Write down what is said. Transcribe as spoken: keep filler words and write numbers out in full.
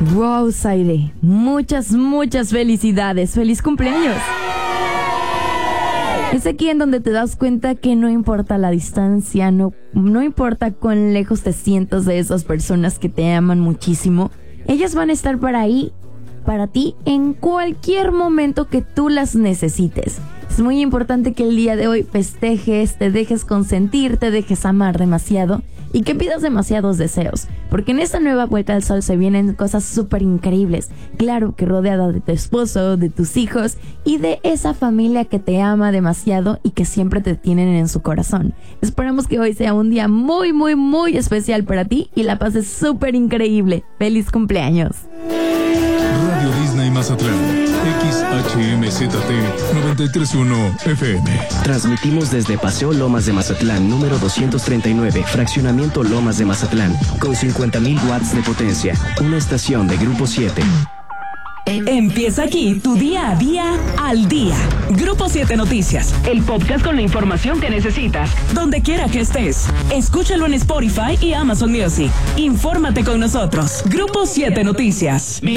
Wow, Zaire, muchas, muchas felicidades. ¡Feliz cumpleaños! Es aquí en donde te das cuenta que no importa la distancia, no, no importa cuán lejos te sientas de esas personas que te aman muchísimo, ellas van a estar para ahí, para ti, en cualquier momento que tú las necesites. Es muy importante que el día de hoy festejes, te dejes consentir, te dejes amar demasiado y que pidas demasiados deseos, porque en esta nueva vuelta al sol se vienen cosas súper increíbles. Claro que rodeada de tu esposo, de tus hijos y de esa familia que te ama demasiado y que siempre te tienen en su corazón. Esperamos que hoy sea un día muy, muy, muy especial para ti y la pases súper increíble. ¡Feliz cumpleaños! Radio Disney Mazatlán, X H M Z T noventa y tres punto uno F M. Transmitimos desde Paseo Lomas de Mazatlán, número doscientos treinta y nueve, Fraccionamiento Lomas de Mazatlán, con cincuenta mil watts de potencia. Una estación de Grupo siete. Empieza aquí tu día a día al día. Grupo siete Noticias, el podcast con la información que necesitas, donde quiera que estés. Escúchalo en Spotify y Amazon Music. Infórmate con nosotros. Grupo siete Noticias.